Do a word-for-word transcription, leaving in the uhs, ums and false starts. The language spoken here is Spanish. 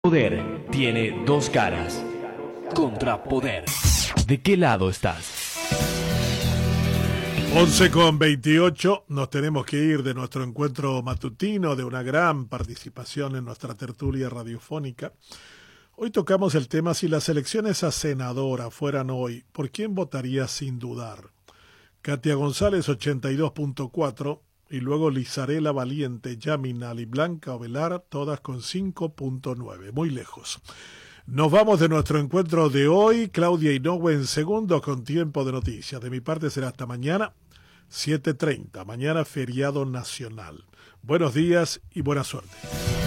Poder tiene dos caras. Contrapoder. ¿De qué lado estás? once con veintiocho, nos tenemos que ir de nuestro encuentro matutino, de una gran participación en nuestra tertulia radiofónica. Hoy tocamos el tema: si las elecciones a senadora fueran hoy, ¿por quién votaría sin dudar? Katia González, ochenta y dos punto cuatro, y luego Lizarela Valiente, Yaminal y Blanca Ovelar, todas con cinco punto nueve, muy lejos. Nos vamos de nuestro encuentro de hoy. Claudia Inoue en segundo con tiempo de noticias. De mi parte será hasta mañana, siete treinta, mañana feriado nacional. Buenos días y buena suerte.